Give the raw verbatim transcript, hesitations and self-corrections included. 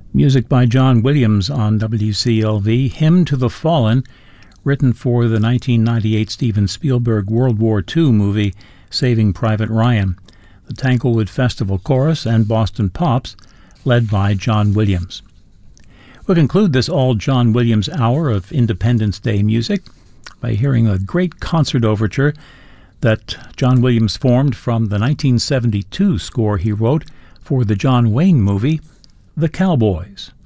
Music by John Williams on W C L V, Hymn to the Fallen, written for the nineteen ninety-eight Steven Spielberg World War Two movie Saving Private Ryan. The Tanglewood Festival Chorus and Boston Pops, led by John Williams. We'll conclude this all John Williams hour of Independence Day music by hearing a great concert overture that John Williams formed from the nineteen seventy-two score he wrote for the John Wayne movie, The Cowboys.